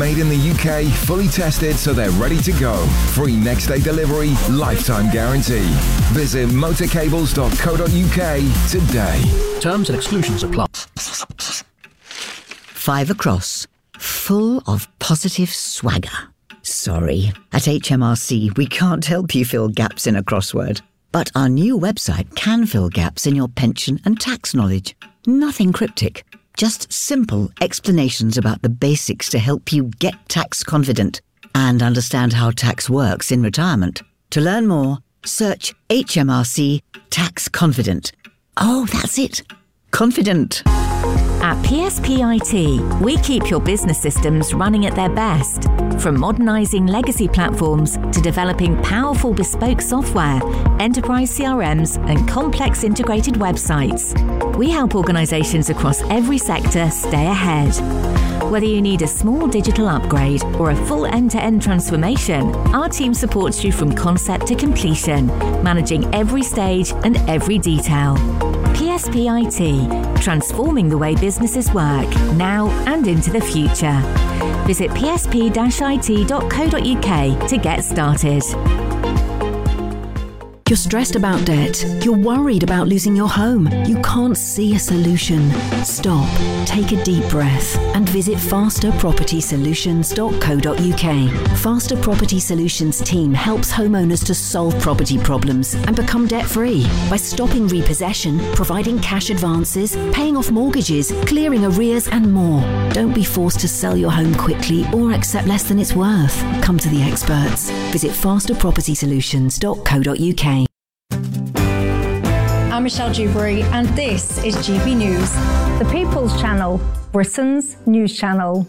Made in the UK, fully tested so they're ready to go. Free next day delivery, lifetime guarantee. Visit motorcables.co.uk today. Terms and exclusions apply. 5 across, full of positive swagger. Sorry, at HMRC we can't help you fill gaps in a crossword. But our new website can fill gaps in your pension and tax knowledge. Nothing cryptic, just simple explanations about the basics to help you get tax confident and understand how tax works in retirement. To learn more, search HMRC Tax Confident. Oh, that's it. Confident. At PSPIT, we keep your business systems running at their best. From modernising legacy platforms to developing powerful bespoke software, enterprise CRMs and complex integrated websites. We help organisations across every sector stay ahead. Whether you need a small digital upgrade or a full end-to-end transformation, our team supports you from concept to completion, managing every stage and every detail. PSPIT, transforming the way businesses work, now and into the future. Visit psp-it.co.uk to get started. You're stressed about debt. You're worried about losing your home. You can't see a solution. Stop, take a deep breath and visit fasterpropertysolutions.co.uk. Faster Property Solutions team helps homeowners to solve property problems and become debt-free by stopping repossession, providing cash advances, paying off mortgages, clearing arrears and more. Don't be forced to sell your home quickly or accept less than it's worth. Come to the experts. Visit fasterpropertysolutions.co.uk. I'm Michelle Dewberry and this is GB News, the People's Channel, Britain's news channel.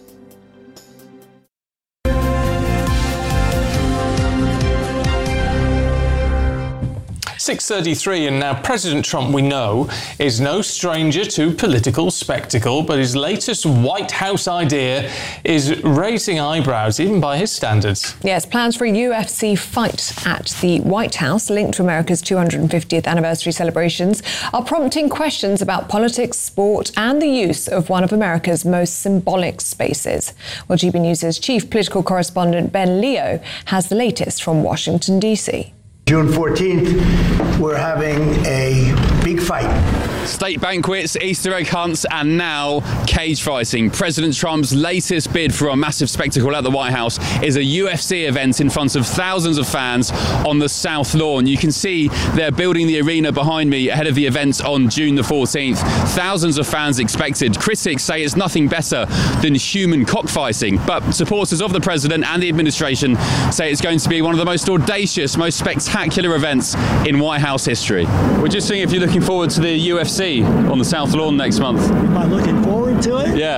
6:33, and now President Trump, we know, is no stranger to political spectacle, but his latest White House idea is raising eyebrows, even by his standards. Yes, plans for a UFC fight at the White House linked to America's 250th anniversary celebrations are prompting questions about politics, sport, and the use of one of America's most symbolic spaces. Well, GB News' chief political correspondent Ben Leo has the latest from Washington, D.C. June 14th, we're having a big fight. State banquets, Easter egg hunts, and now cage fighting. President Trump's latest bid for a massive spectacle at the White House is a UFC event in front of thousands of fans on the South Lawn. You can see they're building the arena behind me ahead of the event on June the 14th. Thousands of fans expected. Critics say it's nothing better than human cockfighting, but supporters of the president and the administration say it's going to be one of the most audacious, most spectacular events in White House history. We're just seeing if you're looking forward to the UFC on the South Lawn next month. Am I looking forward to it? Yeah.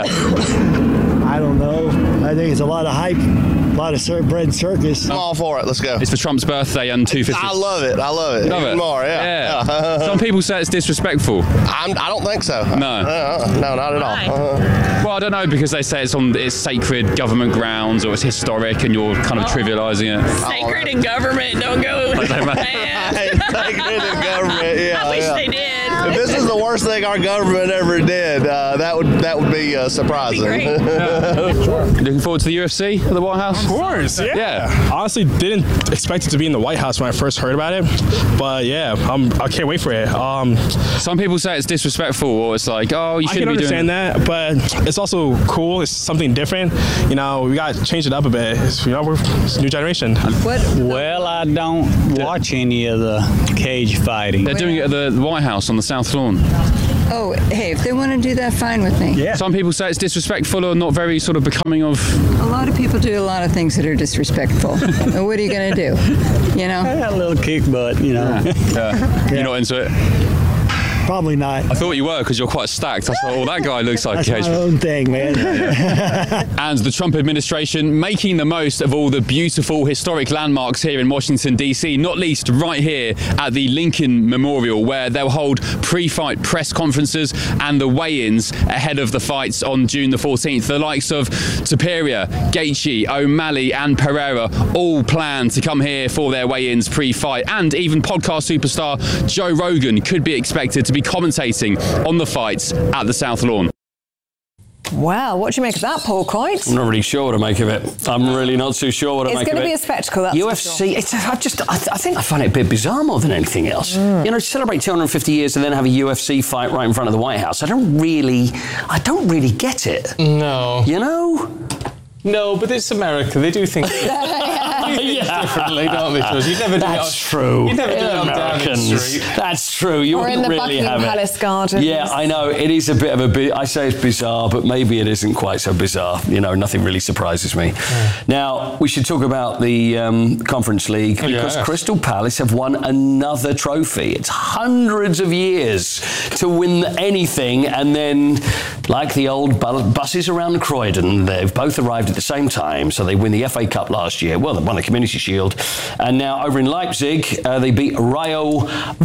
I don't know. I think it's a lot of hype, a lot of bread and circus. I'm all for it. Let's go. It's for Trump's birthday and 250. I love it. I love it. Love Even it. more, yeah. Some people say it's disrespectful. I don't think so. No. No, not at all. Well, I don't know, because they say it's sacred government grounds or it's historic and you're kind of trivialising it. Sacred and government, don't go. Sacred and government, yeah. I wish they did. If this is the worst thing our government ever did, that would be surprising. Looking forward to the UFC at the White House? Of course, yeah. Honestly, didn't expect it to be in the White House when I first heard about it, but yeah, I can't wait for it. Some people say it's disrespectful, or it's like, oh, you shouldn't be doing it. I can understand that, but it's also cool. It's something different. You know, we got to change it up a bit. It's a new generation. Well, I don't watch any of the cage fighting. They're doing it at the White House on the South Lawn. Oh, hey, if they want to do that, fine with me. Yeah. Some people say it's disrespectful or not very sort of becoming of... A lot of people do a lot of things that are disrespectful. And what are you going to do? You know? I got a little kick butt, you know. Yeah. You're not into it? Probably not. I thought you were, because you're quite stacked. I thought, oh, that guy looks like That's my own thing, man. And the Trump administration making the most of all the beautiful historic landmarks here in Washington, D.C., not least right here at the Lincoln Memorial, where they'll hold pre-fight press conferences and the weigh-ins ahead of the fights on June the 14th. The likes of Superior, Gaethje, O'Malley and Pereira all plan to come here for their weigh-ins pre-fight, and even podcast superstar Joe Rogan could be expected to be commentating on the fights at the South Lawn. Well, what do you make of that, Paul Coit? I'm not really sure what to make of it. I'm really not too sure what to make of it. It's going to be a spectacle, that's UFC, I think I find it a bit bizarre more than anything else. Mm. You know, to celebrate 250 years and then have a UFC fight right in front of the White House, I don't really get it. No. You know? No, but it's America. They do things differently, don't they? You never do That's true. You never do it on Downing Street. That's true. You or in wouldn't the really Buckingham have Palace it. Gardens. Yeah, I know. It is a bit of I say it's bizarre, but maybe it isn't quite so bizarre. You know, nothing really surprises me. Now, we should talk about the Conference League because Crystal Palace have won another trophy. It's hundreds of years to win anything, and then, like the old buses around Croydon, they've both arrived at the same time. So they win the FA Cup last year. Well, they won the Community Shield. And now over in Leipzig, they beat Rayo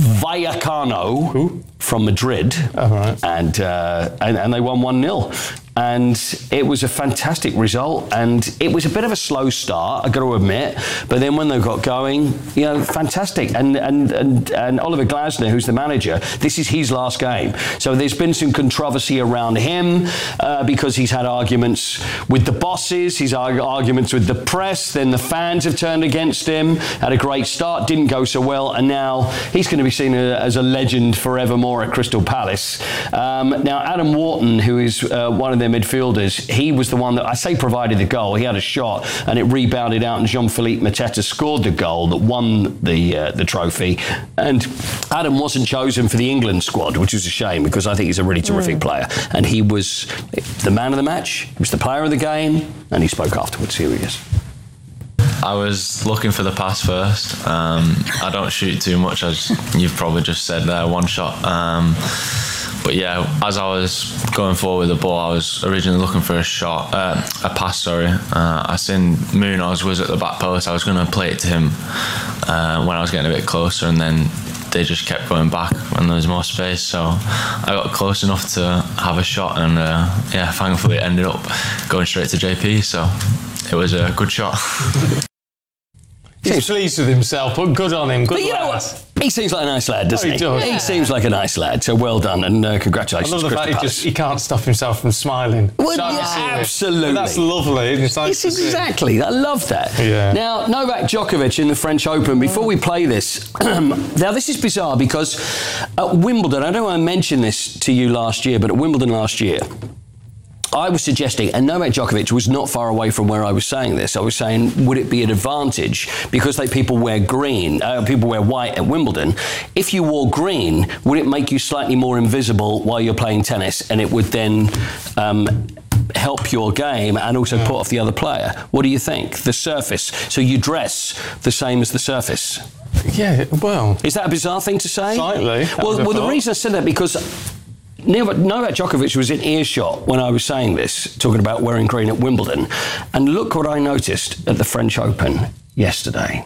Vallecano from Madrid. And they won 1-0. And it was a fantastic result, and it was a bit of a slow start, I've got to admit, but then when they got going, you know, fantastic. And Oliver Glasner, who's the manager, this is his last game. So there's been some controversy around him because he's had arguments with the bosses, he's had arguments with the press, then the fans have turned against him, had a great start, didn't go so well, and now he's going to be seen as a legend forevermore at Crystal Palace. Now, Adam Wharton, who is one of their midfielders, he was the one that I say provided the goal. He had a shot and it rebounded out, and Jean-Philippe Mateta scored the goal that won the trophy. And Adam wasn't chosen for the England squad, which is a shame because I think he's a really terrific player. And he was the man of the match. He was the player of the game, and he spoke afterwards. Here he is. I was looking for the pass first. I don't shoot too much, as you've probably just said there, one shot. But yeah, as I was going forward with the ball, I was originally looking for a pass. I seen Munoz was at the back post. I was going to play it to him when I was getting a bit closer, and then they just kept going back when there was more space. So I got close enough to have a shot, and thankfully it ended up going straight to JP. So it was a good shot. He's pleased with himself, but good on him. Good but you know what? He seems like a nice lad, doesn't he? He does. He seems like a nice lad, so well done, and congratulations. I love the fact he can't stop himself from smiling. Well, yeah, absolutely. That's lovely. It's exactly. I love that. Yeah. Now, Novak Djokovic in the French Open, before we play this, now this is bizarre because at Wimbledon, I don't want to mention this to you last year, but at Wimbledon last year, I was suggesting, and Novak Djokovic was not far away from where I was saying this. I was saying, would it be an advantage because people wear green, people wear white at Wimbledon? If you wore green, would it make you slightly more invisible while you're playing tennis, and it would then help your game and also put off the other player? What do you think? The surface. So you dress the same as the surface. Yeah. Well, is that a bizarre thing to say? Slightly. Well, the reason I said that because Novak Djokovic was in earshot when I was saying this, talking about wearing green at Wimbledon. And look what I noticed at the French Open yesterday.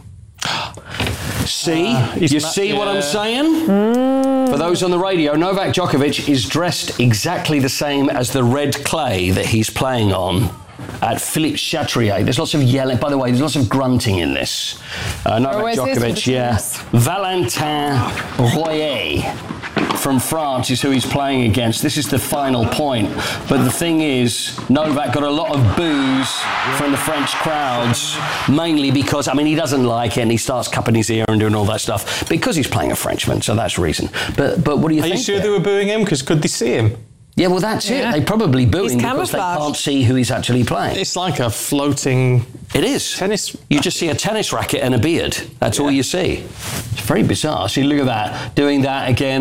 See? You see what I'm saying? For those on the radio, Novak Djokovic is dressed exactly the same as the red clay that he's playing on at Philippe Chatrier. There's lots of yelling. By the way, there's lots of grunting in this. Novak Djokovic, Valentin Royer from France is who he's playing against. This is the final point. But the thing is, Novak got a lot of boos from the French crowds, mainly because, he doesn't like it and he starts cupping his ear and doing all that stuff because he's playing a Frenchman, so that's the reason. But what do you think? Are you sure they were booing him? Because could they see him? Yeah, well, that's it. They probably boo him because they can't see who he's actually playing. It's like a floating... It is. Tennis. You just see a tennis racket and a beard. That's all you see. It's very bizarre. See, look at that. Doing that again.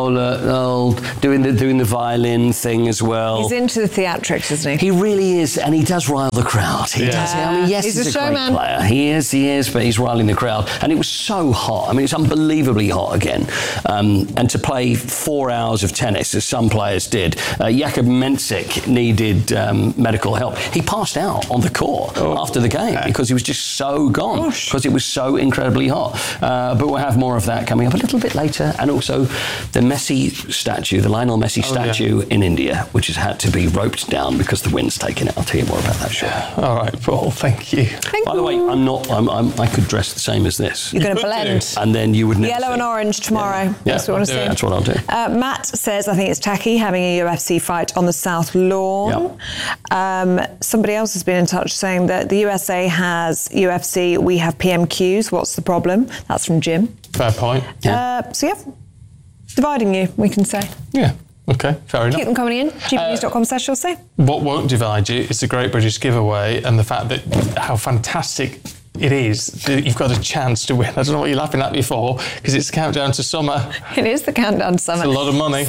Doing the violin thing as well. He's into the theatrics, isn't he? He really is, and he does rile the crowd. He does. Yes, he's a great player. He is, but he's riling the crowd. And it was so hot. It's unbelievably hot again. And to play 4 hours of tennis, as some players did, Jakub Mensik needed medical help. He passed out on the court after the game because he was just so gone because it was so incredibly hot. But we're have more of that coming up a little bit later, and also the Messi statue, the Lionel Messi statue in India, which has had to be roped down because the wind's taken it. I'll tell you more about that shortly. All right, Paul, thank you. By the way, I could dress the same as this. You're going to blend. And then you would never Yellow and orange tomorrow. That's what I want to see. That's what I'll do. Matt says, I think it's tacky having a UFC fight on the South Lawn. Somebody else has been in touch saying that the USA has UFC, we have PMQs. What's the problem? That's from Jim. Fair point. Dividing you, we can say. Yeah. Okay, fair enough. Keep them coming in. gbnews.com/you'll What won't divide you is the Great British Giveaway and the fact that how fantastic it is that you've got a chance to win. I don't know what you're laughing at me for, because it's the countdown to summer. It is the countdown to summer. It's a lot of money.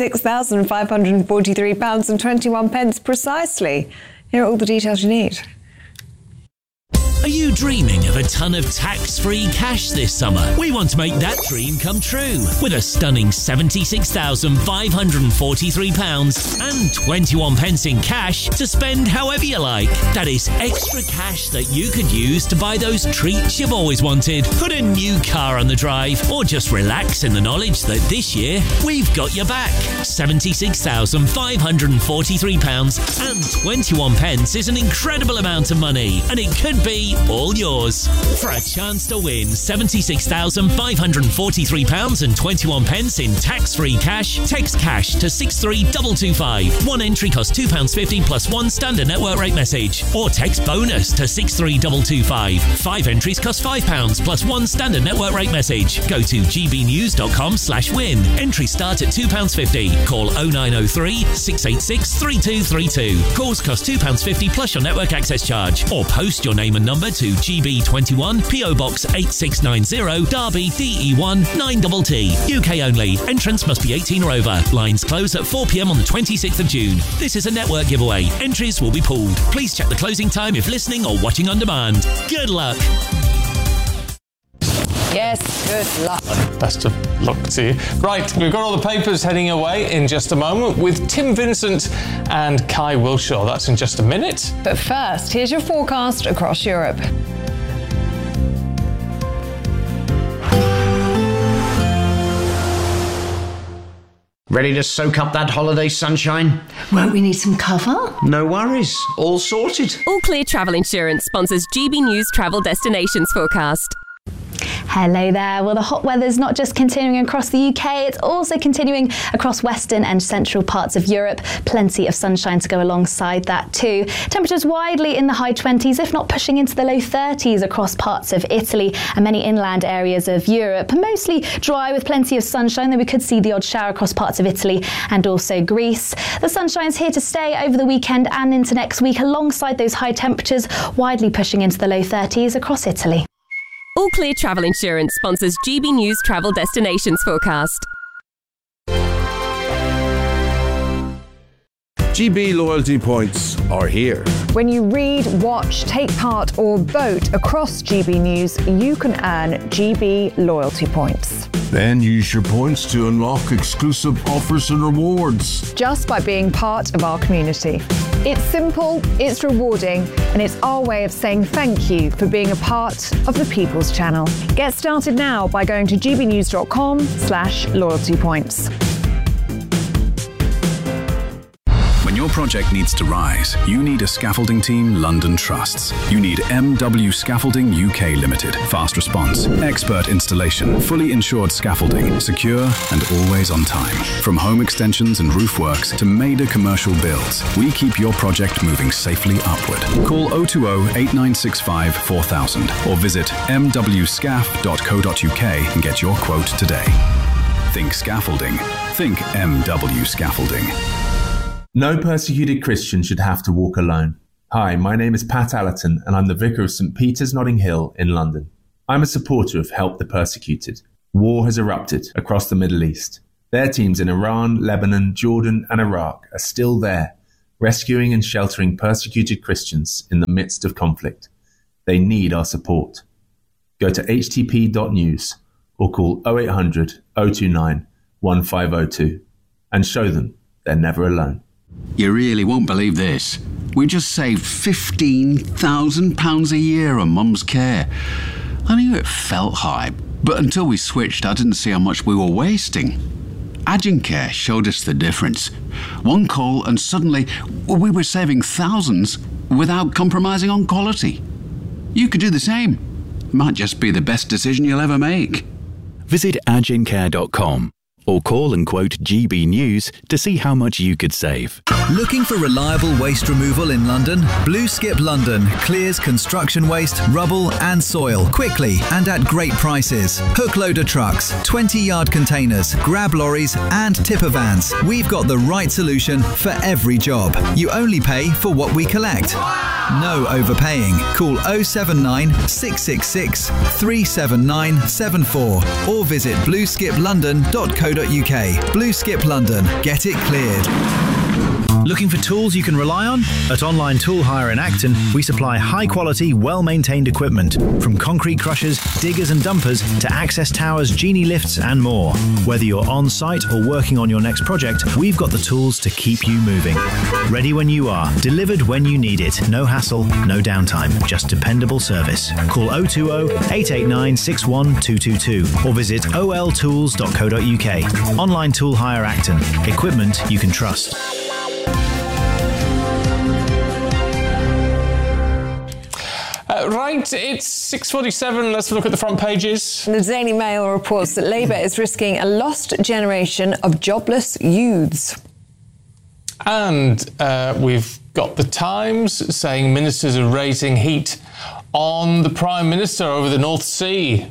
£76,543.21 precisely. Here are all the details you need. Are you dreaming of a ton of tax-free cash this summer? We want to make that dream come true with a stunning £76,543 and 21 pence in cash to spend however you like. That is extra cash that you could use to buy those treats you've always wanted, put a new car on the drive, or just relax in the knowledge that this year we've got your back. £76,543 and 21 pence is an incredible amount of money, and it could be all yours. For a chance to win £76,543 and 21 pence in tax-free cash, text cash to 63225. One entry costs £2.50 plus one standard network rate message. Or text bonus to 63225. 5 entries cost £5 plus one standard network rate message. Go to gbnews.com/win. Entries start at £2.50. Call 0903 686 3232. Calls cost £2.50 plus your network access charge. Or post your name and number to GB21 PO Box 8690 Derby DE1 9TT. UK only. Entrance must be 18 or over. Lines close at 4 p.m. on the 26th of June. This is a network giveaway. Entries will be pulled. Please check the closing time if listening or watching on demand. Good luck. Yes, good luck. Best of luck to you. Right, we've got all the papers heading away in just a moment with Tim Vincent and Kai Wilshaw. That's in just a minute. But first, here's your forecast across Europe. Ready to soak up that holiday sunshine? Won't we need some cover? No worries. All sorted. All Clear Travel Insurance sponsors GB News Travel Destinations Forecast. Hello there. Well, the hot weather's not just continuing across the UK, it's also continuing across western and central parts of Europe. Plenty of sunshine to go alongside that too. Temperatures widely in the high 20s, if not pushing into the low 30s across parts of Italy and many inland areas of Europe. Mostly dry with plenty of sunshine, though we could see the odd shower across parts of Italy and also Greece. The sunshine's here to stay over the weekend and into next week alongside those high temperatures, widely pushing into the low 30s across Italy. All Clear Travel Insurance sponsors GB News Travel Destinations Forecast. GB loyalty points are here. When you read, watch, take part or vote across GB News, you can earn GB loyalty points. Then use your points to unlock exclusive offers and rewards. Just by being part of our community. It's simple, it's rewarding, and it's our way of saying thank you for being a part of the People's Channel. Get started now by going to gbnews.com/loyalty points. When your project needs to rise, you need a scaffolding team London trusts. You need MW Scaffolding UK Limited. Fast response, expert installation, fully insured scaffolding, secure and always on time. From home extensions and roof works to major commercial builds, we keep your project moving safely upward. Call 020 8965 4000 or visit mwscaf.co.uk and get your quote today. Think scaffolding. Think MW Scaffolding. No persecuted Christian should have to walk alone. Hi, my name is Pat Allerton and I'm the Vicar of St Peter's Notting Hill in London. I'm a supporter of Help the Persecuted. War has erupted across the Middle East. Their teams in Iran, Lebanon, Jordan and Iraq are still there, rescuing and sheltering persecuted Christians in the midst of conflict. They need our support. Go to htp.news or call 0800 029 1502 and show them they're never alone. You really won't believe this. We just saved £15,000 a year on Mum's care. I knew it felt high, But until we switched, I didn't see how much we were wasting. Agincare showed us the difference. One call and suddenly we were saving thousands without compromising on quality. You could do the same. Might just be the best decision you'll ever make. Visit agincare.com or call and quote GB News to see how much you could save. Looking for reliable waste removal in London? Blue Skip London clears construction waste, rubble and soil quickly and at great prices. Hook loader trucks, 20-yard containers, grab lorries and tipper vans. We've got the right solution for every job. You only pay for what we collect. No overpaying. Call 079 666 37974 or visit blueskiplondon.co.uk. Blue Skip London. Get it cleared. Looking for tools you can rely on? At Online Tool Hire in Acton, we supply high-quality, well-maintained equipment, from concrete crushers, diggers and dumpers to access towers, genie lifts and more. Whether you're on-site or working on your next project, we've got the tools to keep you moving. Ready when you are, delivered when you need it. No hassle, no downtime, just dependable service. Call 020-889-61222 or visit oltools.co.uk. Online Tool Hire Acton. Equipment you can trust. Right, it's 6:47. Let's look at the front pages. The Daily Mail reports that Labour is risking a lost generation of jobless youths. And we've got the Times saying ministers are raising heat on the Prime Minister over the North Sea.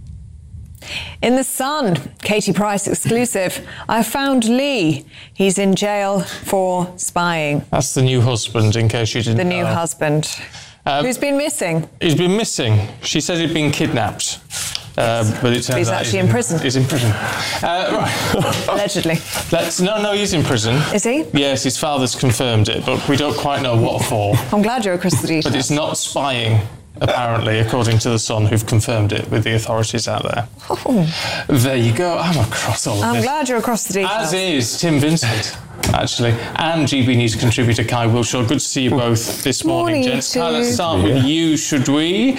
In The Sun, Katie Price exclusive. I found Lee. He's in jail for spying. That's the new husband, in case you didn't know. The new husband. Who's been missing? He's been missing. She said he'd been kidnapped. But it turns he's out actually in prison. He's in prison. Right. Allegedly. No, he's in prison. Is he? Yes, his father's confirmed it, but we don't quite know what for. I'm glad you're across the details. But it's not spying, apparently, according to The Sun, who've confirmed it with the authorities out there. Oh. There you go. I'm across all of I'm this. glad you're across the details. As is Tim Vincent, actually, and GB News contributor Kai Wilshaw. Good to see you both this morning, gents. Kai, let's start with you, should we?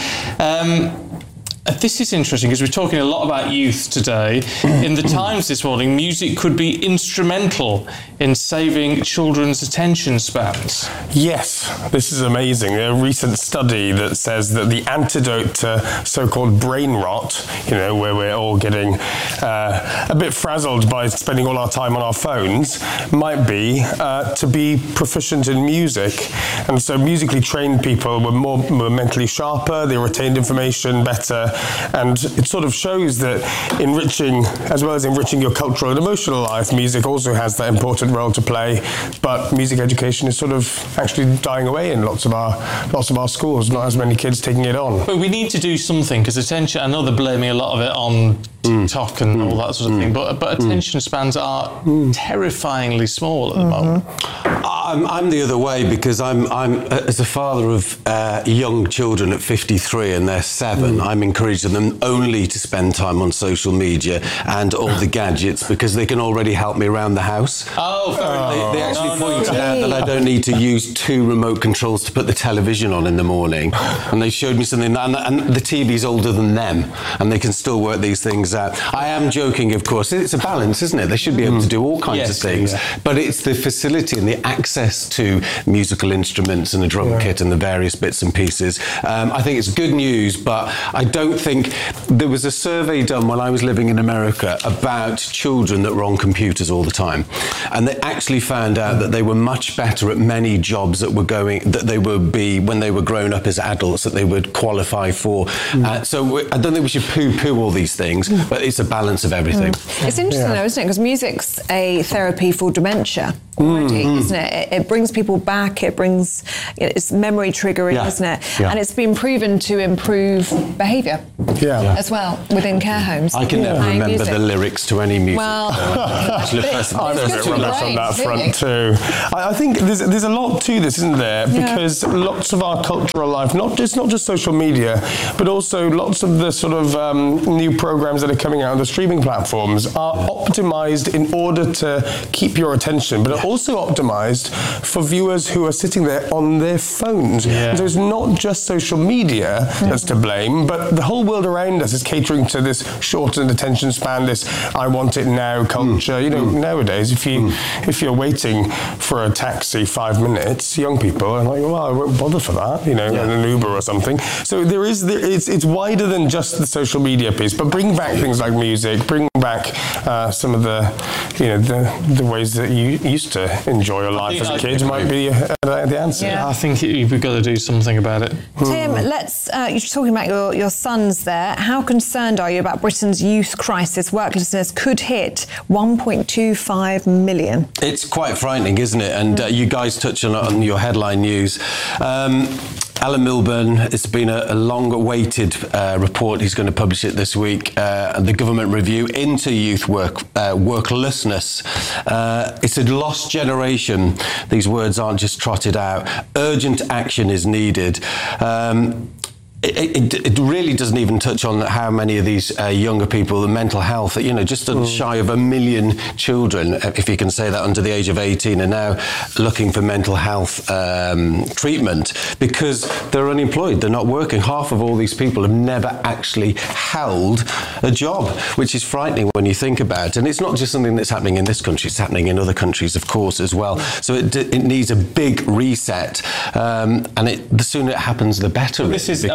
This is interesting because we're talking a lot about youth today. In the Times this morning, music could be instrumental in saving children's attention spans. Yes, this is amazing. A recent study that says that the antidote to so-called brain rot, where we're all getting a bit frazzled by spending all our time on our phones, might be to be proficient in music. And so musically trained people were mentally sharper, they retained information better, and it sort of shows that as well as enriching your cultural and emotional life, music also has that important role to play. But music education is sort of actually dying away in lots of our schools. Not as many kids taking it on. But we need to do something because attention. I know they're blaming a lot of it on TikTok and all that sort of thing. But attention spans are terrifyingly small at the moment. I'm the other way because I'm as a father of young children at 53 and they're 7. I'm encouraging them only to spend time on social media and all the gadgets because they can already help me around the house. They actually pointed out that I don't need to use 2 remote controls to put the television on in the morning. And they showed me something, and the TV's older than them, and they can still work these things out. I am joking, of course. It's a balance, isn't it? They should be able to do all kinds of things. Yeah. But it's the facility and the access to musical instruments and a drum kit and the various bits and pieces. I think it's good news, but I don't think... There was a survey done when I was living in America about children that were on computers all the time. And they actually found out that they were much better at many jobs that they would be, when they were grown up as adults, that they would qualify for. So I don't think we should poo-poo all these things, but it's a balance of everything. It's interesting though, isn't it? Because music's a therapy for dementia already, isn't it? It brings people back, it's memory triggering, isn't it? Yeah. And it's been proven to improve behaviour as well within care homes. I can never remember the lyrics to any music. Well, I'm a bit rubbish on that front too. I think there's a lot to this, isn't there? Because lots of our cultural life, not just social media, but also lots of the sort of new programs that are coming out on the streaming platforms are optimized in order to keep your attention, but are also optimized for viewers who are sitting there on their phones. So it's not just social media that's to blame, but the whole world around us is catering to this shortened attention span, this I want it now culture. Nowadays, if you're waiting for a taxi 5 minutes, young people are like, well, I won't bother for that, in an Uber or something. So it's wider than just the social media piece, but bring back things like music, bring back some of the ways that you used to enjoy your life as a kid might be the answer. Yeah. I think we've got to do something about it. Tim, you're talking about your sons there. How concerned are you about Britain's youth crisis? Worklessness could hit 1.25 million. It's quite frightening, isn't it? And you guys touch on it on your headline news. Alan Milburn, it's been a long-awaited report. He's going to publish it this week. The government review into youth worklessness. It's a lost generation. These words aren't just trotted out. Urgent action is needed. It really doesn't even touch on how many of these younger people, the mental health, just shy of 1 million children, if you can say that, under the age of 18 are now looking for mental health treatment because they're unemployed, they're not working. Half of all these people have never actually held a job, which is frightening when you think about it. And it's not just something that's happening in this country, it's happening in other countries, of course, as well. So it needs a big reset, and the sooner it happens, the better.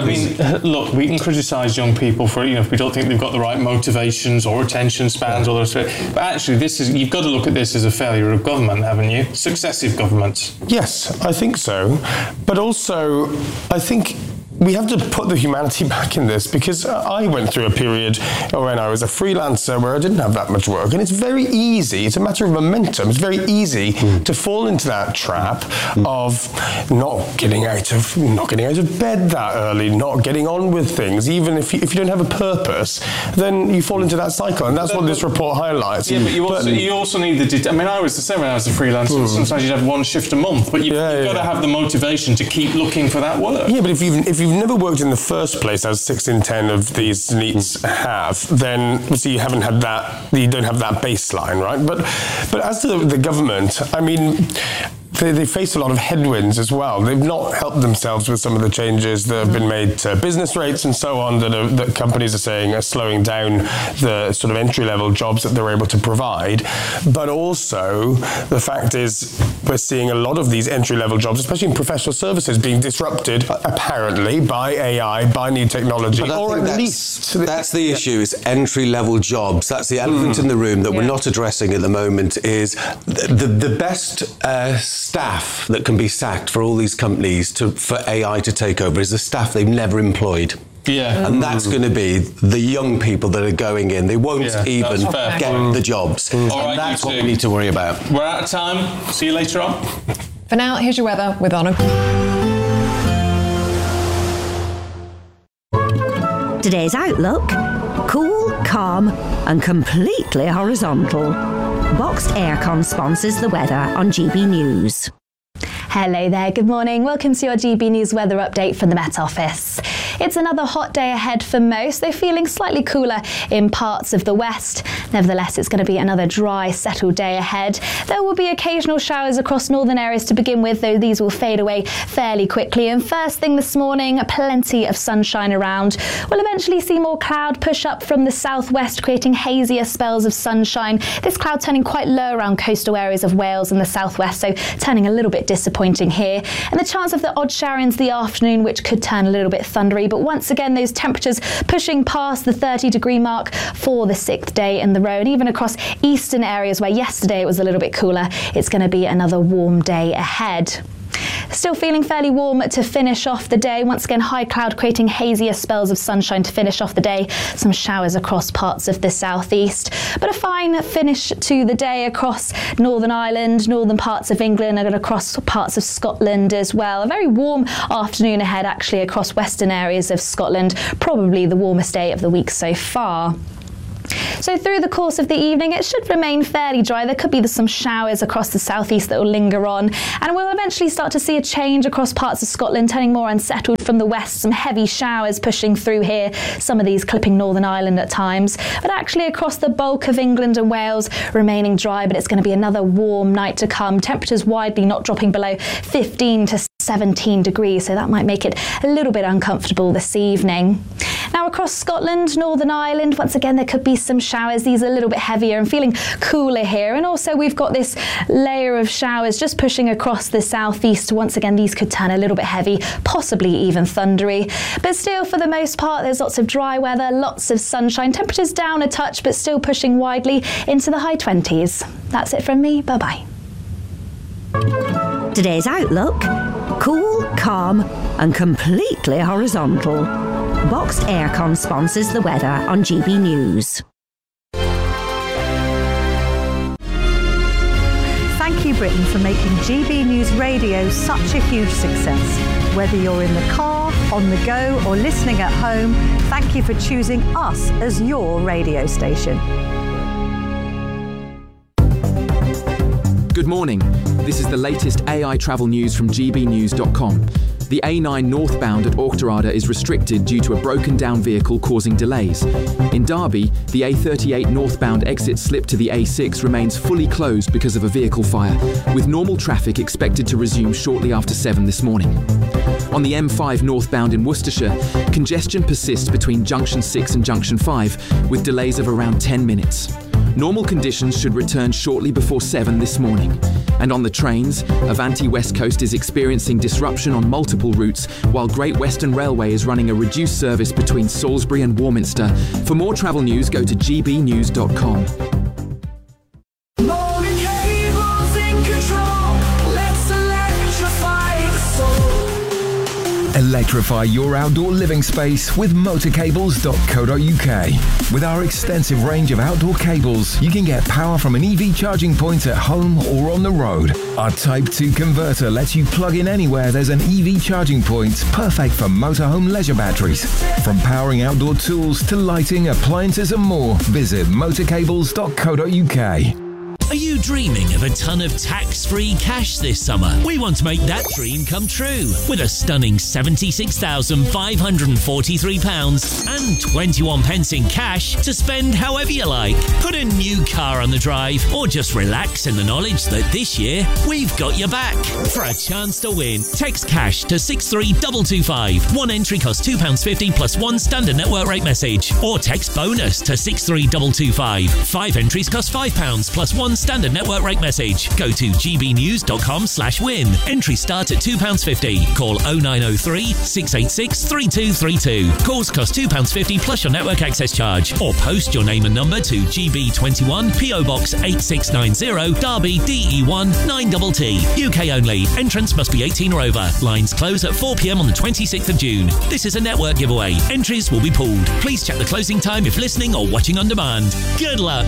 Look, we can criticise young people for, if we don't think they've got the right motivations or attention spans, or but actually, you've got to look at this as a failure of government, haven't you? Successive governments. Yes, I think so. But also, I think we have to put the humanity back in this, because I went through a period when I was a freelancer where I didn't have that much work, and it's very easy, it's a matter of momentum, it's very easy to fall into that trap of not getting out of bed that early, not getting on with things. Even if you don't have a purpose, then you fall into that cycle, and that's what this report highlights. Yeah, but you also need I was the same when I was a freelancer. Sometimes you'd have one shift a month, but you've got to have the motivation to keep looking for that work. Yeah, but if you've never worked in the first place, as 6 in 10 of these NEETs have, then so you haven't had that, you don't have that baseline, right? But as to the government, they face a lot of headwinds as well. They've not helped themselves with some of the changes that have been made to business rates and so on that companies are saying are slowing down the sort of entry-level jobs that they're able to provide. But also, the fact is, we're seeing a lot of these entry-level jobs, especially in professional services, being disrupted, apparently, by AI, by new technology, or at least... That's the issue, is entry-level jobs. That's the elephant in the room that we're not addressing at the moment, is the best... staff that can be sacked for all these companies for AI to take over is the staff they've never employed. Yeah. And that's going to be the young people that are going in. They won't even get the jobs. All right, that's what we need to worry about. We're out of time. See you later on. For now, here's your weather with Honor. Today's outlook: cool, calm and completely horizontal. Boxed Aircon sponsors the weather on GB News. Hello there, good morning. Welcome to your GB News weather update from the Met Office. It's another hot day ahead for most, though feeling slightly cooler in parts of the west. Nevertheless, it's going to be another dry, settled day ahead. There will be occasional showers across northern areas to begin with, though these will fade away fairly quickly. And first thing this morning, plenty of sunshine around. We'll eventually see more cloud push up from the southwest, creating hazier spells of sunshine. This cloud turning quite low around coastal areas of Wales and the southwest, so turning a little bit disappointing here. And the chance of the odd shower into the afternoon, which could turn a little bit thundery. But once again, those temperatures pushing past the 30-degree mark for the 6th day in the row. And even across eastern areas where yesterday it was a little bit cooler, it's going to be another warm day ahead. Still feeling fairly warm to finish off the day. Once again, high cloud creating hazier spells of sunshine to finish off the day. Some showers across parts of the southeast. But a fine finish to the day across Northern Ireland, northern parts of England, and across parts of Scotland as well. A very warm afternoon ahead actually across western areas of Scotland. Probably the warmest day of the week so far. So through the course of the evening, it should remain fairly dry. There could be some showers across the southeast that will linger on, and we'll eventually start to see a change across parts of Scotland, turning more unsettled from the west. Some heavy showers pushing through here, some of these clipping Northern Ireland at times, but actually across the bulk of England and Wales remaining dry. But it's going to be another warm night to come. Temperatures widely not dropping below 15 to 17 degrees, so that might make it a little bit uncomfortable this evening. Now across Scotland, Northern Ireland, once again there could be some showers. These are a little bit heavier and feeling cooler here. And also we've got this layer of showers just pushing across the southeast. Once again, these could turn a little bit heavy, possibly even thundery. But still, for the most part, there's lots of dry weather, lots of sunshine. Temperatures down a touch, but still pushing widely into the high 20s. That's it from me. Bye-bye. Today's outlook: cool, calm and completely horizontal. Boxed Aircon sponsors the weather on GB News. Thank you, Britain, for making GB News Radio such a huge success. Whether you're in the car, on the go or listening at home, thank you for choosing us as your radio station. Good morning. This is the latest AI travel news from gbnews.com. The A9 northbound at Auchterarder is restricted due to a broken down vehicle causing delays. In Derby, the A38 northbound exit slip to the A6 remains fully closed because of a vehicle fire, with normal traffic expected to resume shortly after 7 this morning. On the M5 northbound in Worcestershire, congestion persists between Junction 6 and Junction 5, with delays of around 10 minutes. Normal conditions should return shortly before 7 this morning. And on the trains, Avanti West Coast is experiencing disruption on multiple routes, while Great Western Railway is running a reduced service between Salisbury and Warminster. For more travel news, go to gbnews.com. Electrify your outdoor living space with motorcables.co.uk. With our extensive range of outdoor cables, you can get power from an EV charging point at home or on the road. Our Type 2 converter lets you plug in anywhere there's an EV charging point, perfect for motorhome leisure batteries. From powering outdoor tools to lighting, appliances and more, visit motorcables.co.uk. Are you dreaming of a ton of tax-free cash this summer? We want to make that dream come true with a stunning £76,543 and 21 pence in cash to spend however you like. Put a new car on the drive or just relax in the knowledge that this year we've got your back. For a chance to win, text cash to 63225. One entry costs £2.50 plus one standard network rate message. Or text bonus to 63225. 5 entries cost £5 plus one standard network rate message. Go to gbnews.com/win. Entries start at £2.50. Call 0903 686 3232. Calls cost £2.50 plus your network access charge. Or post your name and number to GB21 PO Box 8690 Derby DE1 9TT. UK only. Entrance must be 18 or over. Lines close at 4 p.m. on the 26th of June. This is a network giveaway. Entries will be pooled. Please check the closing time if listening or watching on demand. Good luck.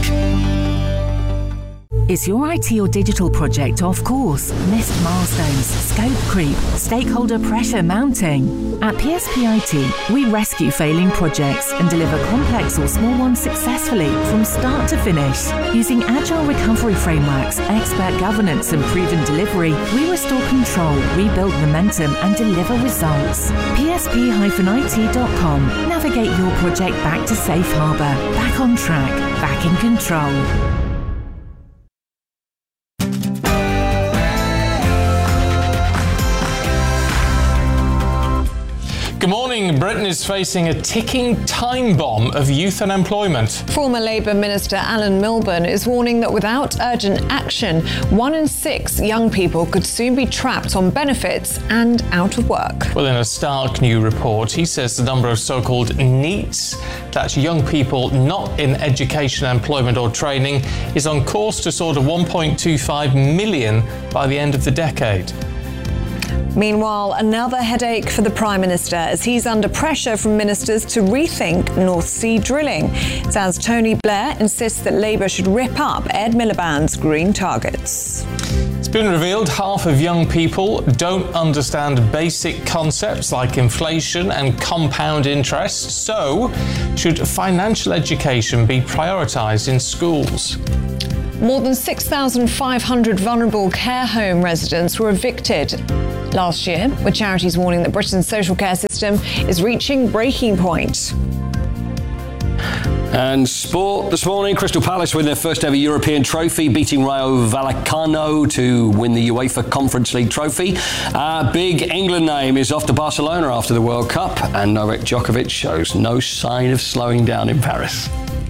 Is your IT or digital project off course? Missed milestones, scope creep, stakeholder pressure mounting? At PSP IT, we rescue failing projects and deliver complex or small ones successfully from start to finish. Using agile recovery frameworks, expert governance and proven delivery, we restore control, rebuild momentum and deliver results. PSP-IT.com. Navigate your project back to safe harbour, back on track, back in control. Good morning. Britain is facing a ticking time bomb of youth unemployment. Former Labour Minister Alan Milburn is warning that without urgent action, 1 in 6 young people could soon be trapped on benefits and out of work. Well, in a stark new report, he says the number of so-called NEETs, that's young people not in education, employment or training, is on course to soar to 1.25 million by the end of the decade. Meanwhile, another headache for the Prime Minister as he's under pressure from ministers to rethink North Sea drilling. It's as Tony Blair insists that Labour should rip up Ed Miliband's green targets. It's been revealed half of young people don't understand basic concepts like inflation and compound interest. So, should financial education be prioritised in schools? More than 6,500 vulnerable care home residents were evicted last year, with charities warning that Britain's social care system is reaching breaking point. And sport this morning, Crystal Palace win their first ever European trophy, beating Rayo Vallecano to win the UEFA Conference League trophy. Big England name is off to Barcelona after the World Cup, and Novak Djokovic shows no sign of slowing down in Paris.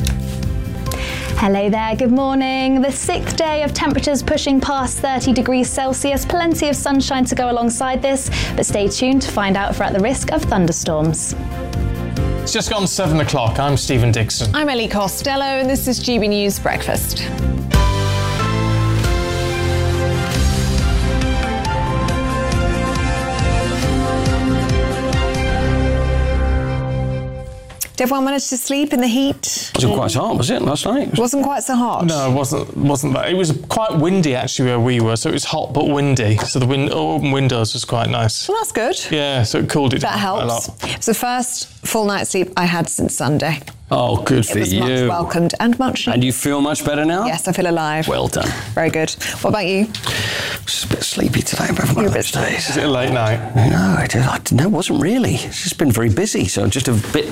Hello there, good morning. The 6th day of temperatures pushing past 30 degrees Celsius. Plenty of sunshine to go alongside this, but stay tuned to find out if we're at the risk of thunderstorms. It's just gone 7 o'clock. I'm Stephen Dixon. I'm Ellie Costello, and this is GB News Breakfast. Did everyone manage to sleep in the heat? It wasn't quite so hot, was it, last night? It wasn't quite so hot. No, it wasn't that. It was quite windy, actually, where we were, so it was hot but windy. So the open windows was quite nice. Well, that's good. Yeah, so it cooled it down quite a lot. That helps. It's the first full night's sleep I had since Sunday. Oh, good for you. It was much welcomed and much needed. And you feel much better now? Yes, I feel alive. Well done. Very good. What about you? Just a bit sleepy today, but You're a bit sleepy. Is it a late night? No, it wasn't really. It's just been very busy, so just a bit,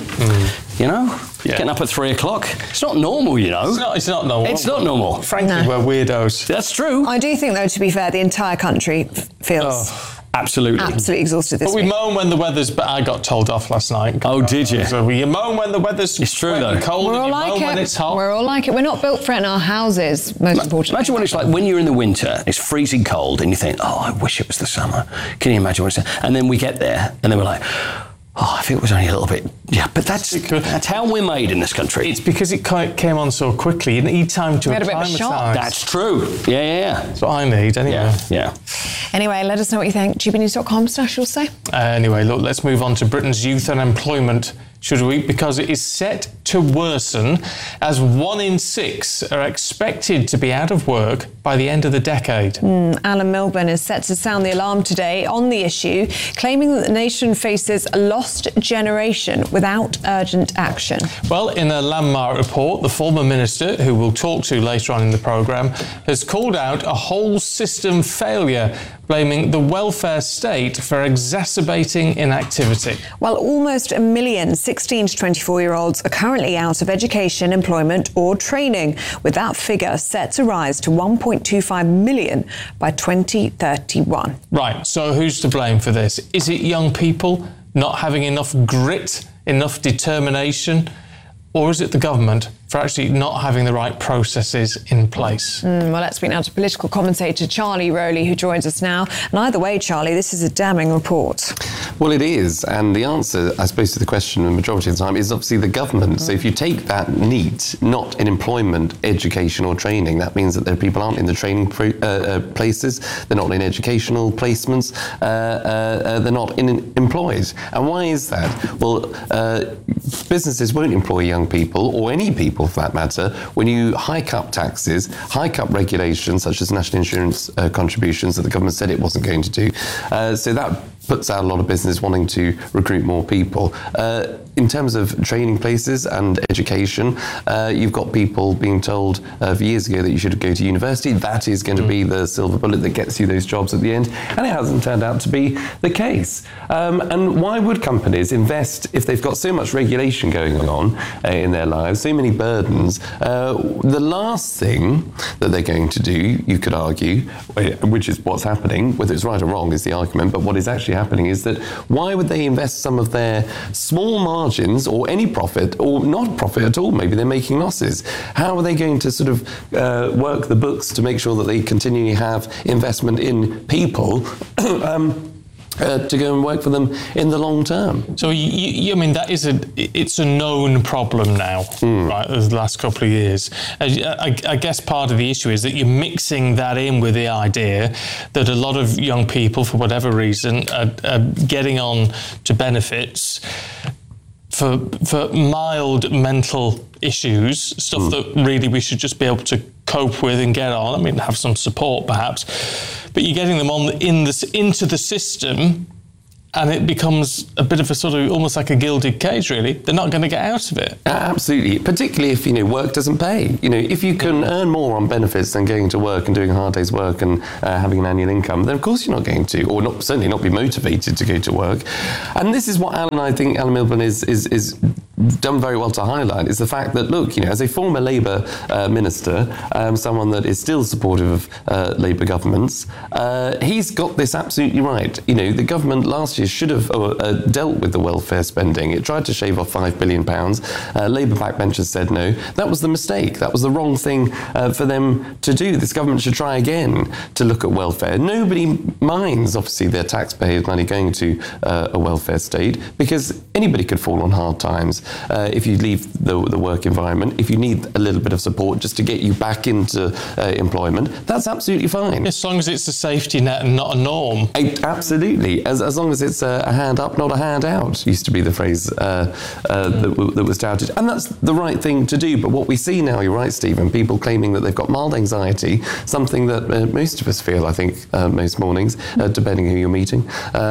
getting up at 3 o'clock. It's not normal, you know. It's not normal. It's not normal. Frankly, we're weirdos. That's true. I do think, though, to be fair, the entire country feels... Absolutely exhausted this week. But we moan when the weather's... But I got told off last night. Oh, did you? So you moan when the weather's It's true, though. cold, We're and all you like moan it. when it's hot. We're all like it. We're not built for it in our houses, most importantly. Imagine what it's like when you're in the winter, it's freezing cold, and you think, oh, I wish it was the summer. Can you imagine what it's like? And then we get there, and then we're like... Oh, I think it was only a little bit. Yeah, but that's how we're made in this country. It's because it came on so quickly. You need time to We had a bit of a shock. That's true. Yeah. That's what I need, anyway. Yeah. Anyway, let us know what you think. gbnews.com/also. Anyway, look, let's move on to Britain's youth unemployment, should we? Because it is set to worsen as 1 in 6 are expected to be out of work by the end of the decade. Alan Milburn is set to sound the alarm today on the issue, claiming that the nation faces a lost generation without urgent action. Well, in a landmark report, the former minister, who we'll talk to later on in the programme, has called out a whole system failure, blaming the welfare state for exacerbating inactivity. Well, almost 1 million 16 to 24-year-olds are currently out of education, employment or training, with that figure set to rise to 1.25 million by 2031. Right, so who's to blame for this? Is it young people not having enough grit, enough determination, or is it the government for actually not having the right processes in place? Well, let's speak now to political commentator Charlie Rowley, who joins us now. And either way, Charlie, this is a damning report. Well, it is. And the answer, I suppose, to the question the majority of the time is obviously the government. So if you take that need, not in employment, education or training, that means that there are people aren't in the training places, they're not in educational placements, they're not employed. And why is that? Well, businesses won't employ young people, or any people for that matter, when you hike up taxes, hike up regulations such as national insurance contributions that the government said it wasn't going to do. So that puts out a lot of business wanting to recruit more people. In terms of training places and education, you've got people being told years ago that you should go to university. That is going to be the silver bullet that gets you those jobs at the end. And it hasn't turned out to be the case. And why would companies invest if they've got so much regulation going on in their lives, so many burdens? The last thing that they're going to do, you could argue, which is what's happening, whether it's right or wrong is the argument, but what is actually happening is that why would they invest some of their small margins or any profit or not profit at all? Maybe they're making losses. How are they going to sort of work the books to make sure that they continually have investment in people to go and work for them in the long term? So, I mean, it's a known problem now, right, the last couple of years. I guess part of the issue is that you're mixing that in with the idea that a lot of young people, for whatever reason, are getting on to benefits for mild mental issues, stuff that really we should just be able to cope with and get on. I mean, have some support perhaps, but you're getting them on into the system, and it becomes a bit of a sort of almost like a gilded cage, really. They're not going to get out of it. Absolutely, particularly if, work doesn't pay. If you can earn more on benefits than going to work and doing a hard day's work and having an annual income, then of course you're not going to, or certainly not be motivated to go to work. And this is what I think Alan Milburn is done very well to highlight is the fact that, look, as a former Labour minister, someone that is still supportive of Labour governments, he's got this absolutely right. The government last year should have dealt with the welfare spending. It tried to shave off £5 billion. Labour backbenchers said no. That was the mistake. That was the wrong thing for them to do. This government should try again to look at welfare. Nobody minds, obviously, their taxpayers' money going to a welfare state, because anybody could fall on hard times if you leave the work environment. If you need a little bit of support just to get you back into employment, that's absolutely fine. As long as it's a safety net and not a norm. Absolutely. As long as it's a hand up, not a hand out, used to be the phrase that was touted. And that's the right thing to do. But what we see now, you're right, Stephen, people claiming that they've got mild anxiety, something that most of us feel, I think, most mornings, depending who you're meeting,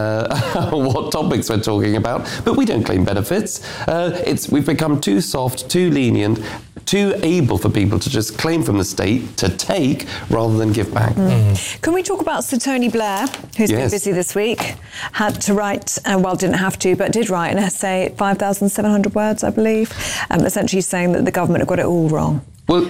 what topics we're talking about. But we don't claim benefits. We've become too soft, too lenient, too able for people to just claim from the state to take rather than give back. Can we talk about Sir Tony Blair, who's been busy this week, had to write, didn't have to, but did write an essay, 5,700 words, I believe, essentially saying that the government have got it all wrong.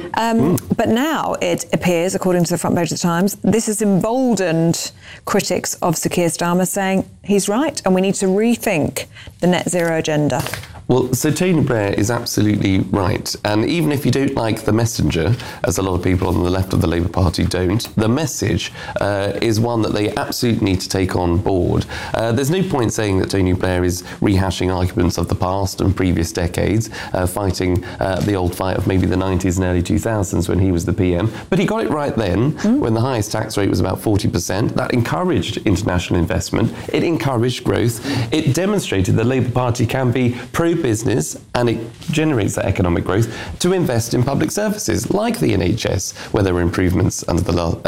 But now it appears, according to the front page of the Times, this has emboldened critics of Sir Keir Starmer, saying he's right and we need to rethink the net zero agenda. Well, so Tony Blair is absolutely right. And even if you don't like the messenger, as a lot of people on the left of the Labour Party don't, the message is one that they absolutely need to take on board. There's no point saying that Tony Blair is rehashing arguments of the past and previous decades, fighting the old fight of maybe the 90s and early 2000s when he was the PM. But he got it right then, when the highest tax rate was about 40%. That encouraged international investment. It encouraged growth. It demonstrated the Labour Party can be pro-business, and it generates that economic growth to invest in public services like the NHS, where there were improvements under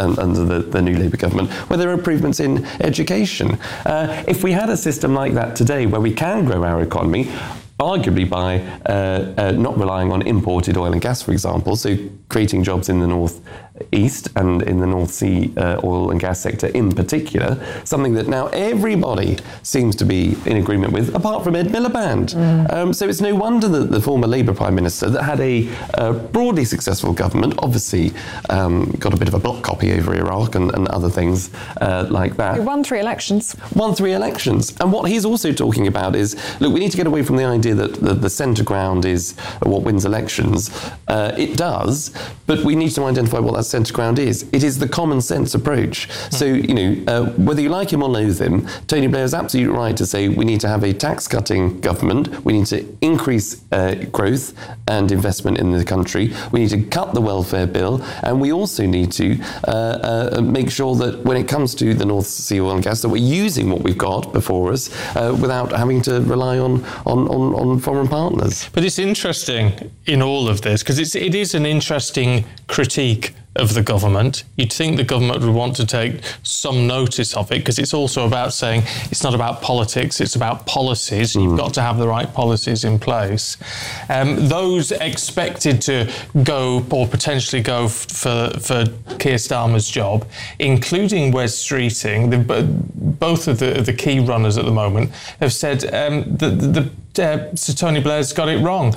the new Labour government, where there are improvements in education. If we had a system like that today, where we can grow our economy, arguably by not relying on imported oil and gas, for example, so creating jobs in the North East and in the North Sea oil and gas sector in particular, something that now everybody seems to be in agreement with, apart from Ed Miliband. So it's no wonder that the former Labour Prime Minister, that had a broadly successful government, obviously got a bit of a block copy over Iraq and other things like that. He won 3 elections. And what he's also talking about is, look, we need to get away from the idea that the centre ground is what wins elections. It does, but we need to identify what that centre ground is. It is the common sense approach. So, whether you like him or loathe him, Tony Blair is absolutely right to say we need to have a tax-cutting government. We need to increase growth and investment in the country. We need to cut the welfare bill, and we also need to make sure that when it comes to the North Sea oil and gas, that we're using what we've got before us without having to rely on foreign partners. But it's interesting in all of this, because it is an interesting critique of the government. You'd think the government would want to take some notice of it, because it's also about saying it's not about politics, it's about policies. You've got to have the right policies in place. Those expected to go or potentially go for Keir Starmer's job, including Wes Streeting, both of the key runners at the moment, have said that Sir Tony Blair's got it wrong.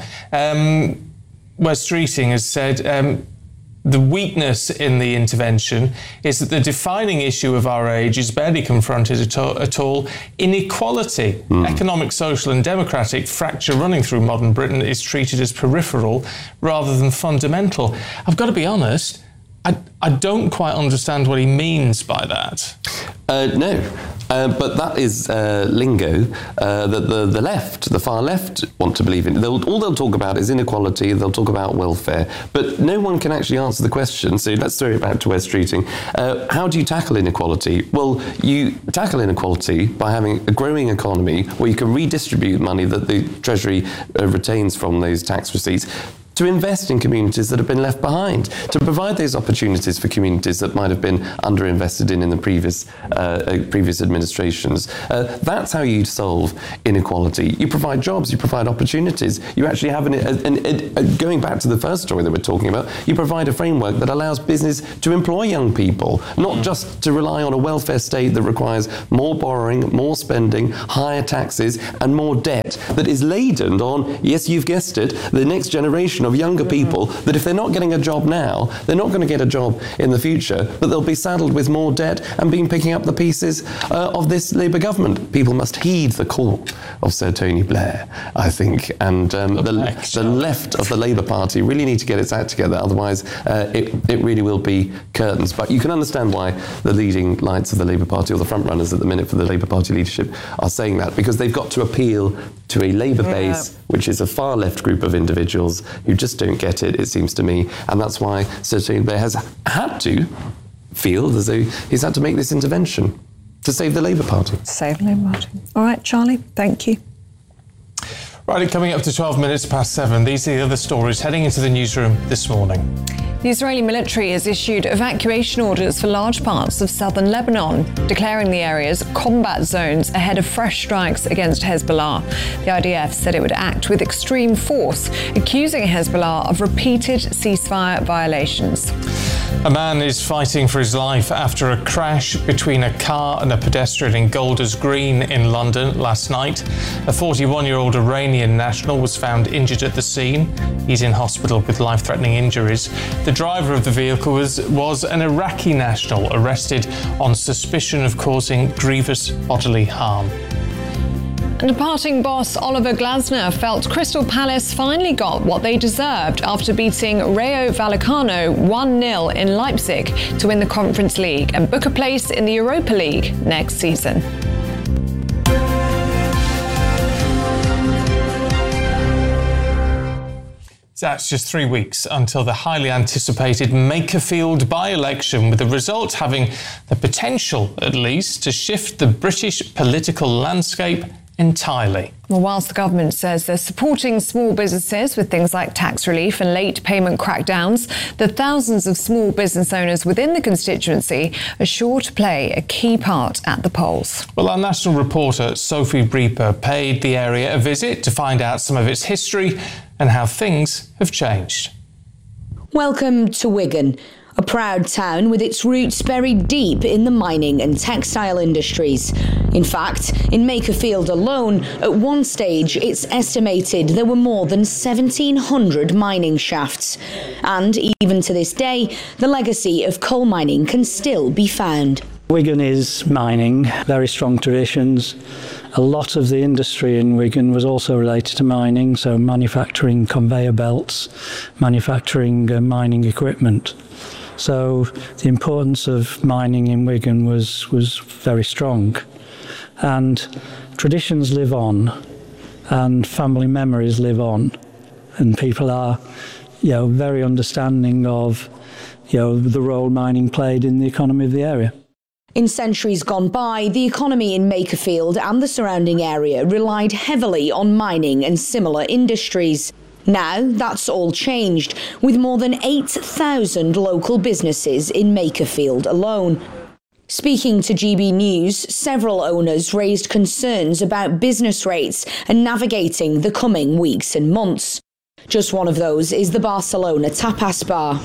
Wes Streeting has said the weakness in the intervention is that the defining issue of our age is barely confronted at all. Inequality, economic, social and democratic fracture running through modern Britain is treated as peripheral rather than fundamental. I've got to be honest, I don't quite understand what he means by that. No. But that is lingo that the left, the far left, want to believe in. All they'll talk about is inequality, they'll talk about welfare, but no one can actually answer the question. So let's throw it back to Wes Streeting. How do you tackle inequality? Well, you tackle inequality by having a growing economy where you can redistribute money that the Treasury retains from those tax receipts to invest in communities that have been left behind, to provide those opportunities for communities that might have been underinvested in the previous administrations. That's how you solve inequality. You provide jobs, you provide opportunities. You actually have, going back to the first story that we're talking about, you provide a framework that allows business to employ young people, not just to rely on a welfare state that requires more borrowing, more spending, higher taxes, and more debt that is laden on, yes, you've guessed it, the next generation of younger people that if they're not getting a job now, they're not going to get a job in the future, but they'll be saddled with more debt and being picking up the pieces of this Labour government. People must heed the call of Sir Tony Blair, I think, and the left of the Labour Party really need to get its act together, otherwise it really will be curtains. But you can understand why the leading lights of the Labour Party, or the front runners at the minute for the Labour Party leadership, are saying that, because they've got to appeal to a Labour base, which is a far left group of individuals who just don't get it, it seems to me, and that's why Sir Tony Blair has had to feel as though he's had to make this intervention to save the Labour Party. Save the Labour Party. All right, Charlie, thank you. Right, coming up to 12 minutes past 7, these are the other stories heading into the newsroom this morning. The Israeli military has issued evacuation orders for large parts of southern Lebanon, declaring the areas combat zones ahead of fresh strikes against Hezbollah. The IDF said it would act with extreme force, accusing Hezbollah of repeated ceasefire violations. A man is fighting for his life after a crash between a car and a pedestrian in Golders Green in London last night. A 41-year-old Iranian national was found injured at the scene. He's in hospital with life-threatening injuries. The driver of the vehicle was an Iraqi national arrested on suspicion of causing grievous bodily harm. And departing boss Oliver Glasner felt Crystal Palace finally got what they deserved after beating Rayo Vallecano 1-0 in Leipzig to win the Conference League and book a place in the Europa League next season. That's just 3 weeks until the highly anticipated Makerfield by-election, with the result having the potential, at least, to shift the British political landscape entirely. Well, whilst the government says they're supporting small businesses with things like tax relief and late payment crackdowns, the thousands of small business owners within the constituency are sure to play a key part at the polls. Well, our national reporter Sophie Reaper paid the area a visit to find out some of its history and how things have changed. Welcome to Wigan, a proud town with its roots buried deep in the mining and textile industries. In fact, in Makerfield alone, at one stage it's estimated there were more than 1,700 mining shafts. And even to this day, the legacy of coal mining can still be found. Wigan is mining, very strong traditions. A lot of the industry in Wigan was also related to mining, so manufacturing conveyor belts, manufacturing mining equipment. So the importance of mining in Wigan was very strong. And traditions live on, and family memories live on, and people are, very understanding of, the role mining played in the economy of the area. In centuries gone by, the economy in Makerfield and the surrounding area relied heavily on mining and similar industries. Now, that's all changed, with more than 8,000 local businesses in Makerfield alone. Speaking to GB News, several owners raised concerns about business rates and navigating the coming weeks and months. Just one of those is the Barcelona Tapas Bar.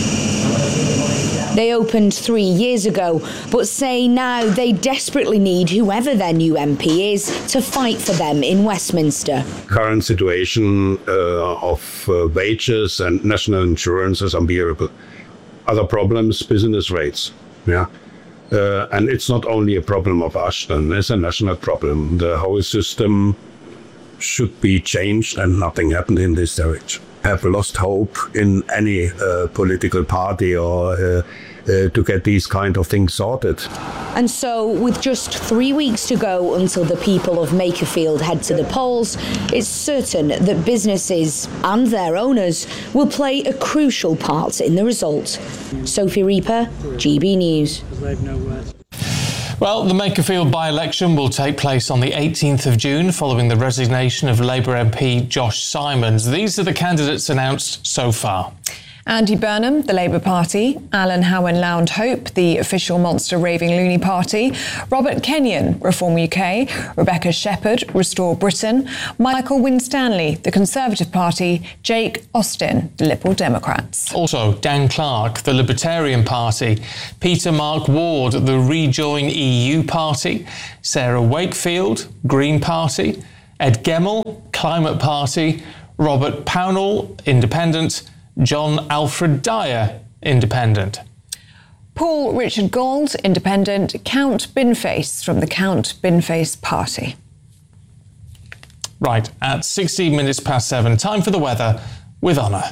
They opened 3 years ago, but say now they desperately need whoever their new MP is to fight for them in Westminster. Current situation of wages and national insurance is unbearable. Other problems, business rates. And it's not only a problem of Ashton, it's a national problem. The whole system should be changed, and nothing happened in this direction. Have lost hope in any political party or to get these kind of things sorted. And so, with just 3 weeks to go until the people of Makerfield head to the polls, it's certain that businesses and their owners will play a crucial part in the result. Sophie Reaper, GB News. Well, the Makerfield by-election will take place on the 18th of June following the resignation of Labour MP Josh Simons. These are the candidates announced so far. Andy Burnham, the Labour Party, Alan Howen-Lound Hope, the official monster raving loony party, Robert Kenyon, Reform UK, Rebecca Shepherd, Restore Britain, Michael Winstanley, the Conservative Party, Jake Austin, the Liberal Democrats. Also, Dan Clark, the Libertarian Party, Peter Mark Ward, the Rejoin EU Party, Sarah Wakefield, Green Party, Ed Gemmell, Climate Party, Robert Pownall, Independent, John Alfred Dyer, Independent. Paul Richard Gold, Independent, Count Binface from the Count Binface Party. Right, at 16 minutes past 7, time for the weather with Honor.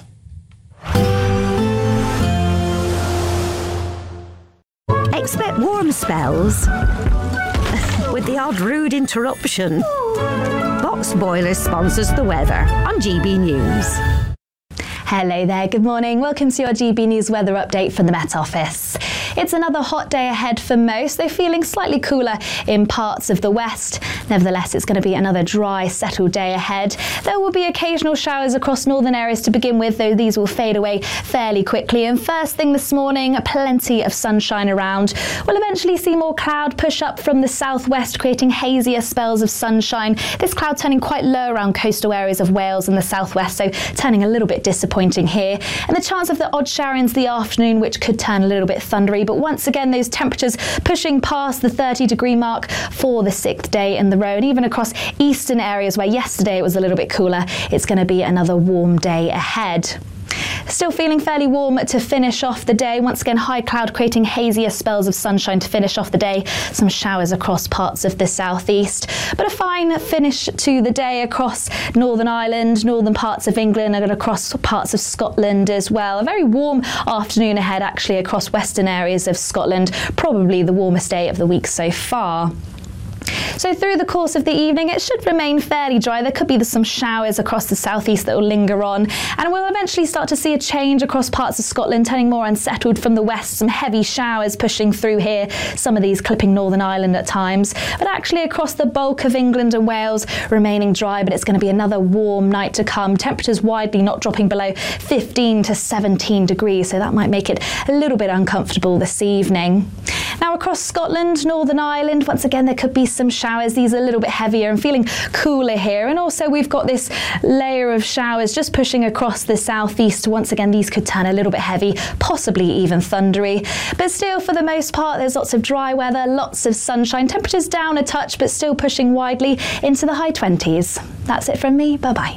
Expect warm spells with the odd rude interruption. Box Boilers sponsors the weather on GB News. Hello there, good morning. Welcome to your GB News weather update from the Met Office. It's another hot day ahead for most, though feeling slightly cooler in parts of the west. Nevertheless, it's going to be another dry, settled day ahead. There will be occasional showers across northern areas to begin with, though these will fade away fairly quickly. And first thing this morning, plenty of sunshine around. We'll eventually see more cloud push up from the southwest, creating hazier spells of sunshine. This cloud turning quite low around coastal areas of Wales and the southwest, so turning a little bit disappointing here. And the chance of the odd shower into the afternoon, which could turn a little bit thundery. But once again, those temperatures pushing past the 30-degree mark for the 6th day in the row. And even across eastern areas where yesterday it was a little bit cooler, it's going to be another warm day ahead. Still feeling fairly warm to finish off the day. Once again, high cloud creating hazier spells of sunshine to finish off the day. Some showers across parts of the southeast, but a fine finish to the day across Northern Ireland, northern parts of England, and across parts of Scotland as well. A very warm afternoon ahead actually across western areas of Scotland. Probably the warmest day of the week so far. So through the course of the evening, it should remain fairly dry. There could be some showers across the southeast that will linger on, and we'll eventually start to see a change across parts of Scotland, turning more unsettled from the west. Some heavy showers pushing through here, some of these clipping Northern Ireland at times, but actually across the bulk of England and Wales remaining dry. But it's going to be another warm night to come. Temperatures widely not dropping below 15 to 17 degrees, so that might make it a little bit uncomfortable this evening. Now across Scotland, Northern Ireland, once again there could be some showers. These are a little bit heavier and feeling cooler here. And also we've got this layer of showers just pushing across the southeast. Once again, these could turn a little bit heavy, possibly even thundery. But still, for the most part, there's lots of dry weather, lots of sunshine. Temperatures down a touch, but still pushing widely into the high 20s. That's it from me. Bye-bye.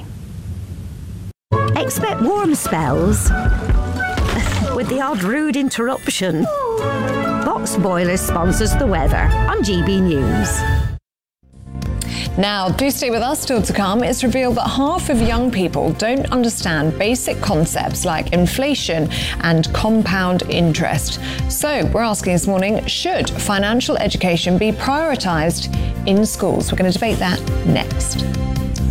Expect warm spells with the odd rude interruption. Box Boilers sponsors the weather on GB News. Now, do stay with us. Still to come, it's revealed that half of young people don't understand basic concepts like inflation and compound interest. So we're asking this morning, should financial education be prioritised in schools? We're going to debate that next.